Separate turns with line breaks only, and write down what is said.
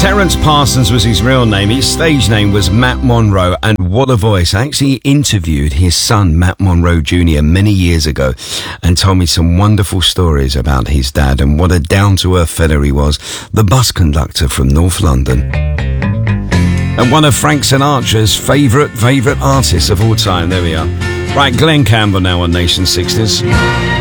Terence Parsons was his real name. His stage name was Matt Monro, and what a voice. I actually interviewed his son, Matt Monro Jr., many years ago, and told me some wonderful stories about his dad and what a down-to-earth fella he was, the bus conductor from North London. And one of Frank Sinatra's favourite artists of all time. There we are. Right, Glenn Campbell now on Nation 60s.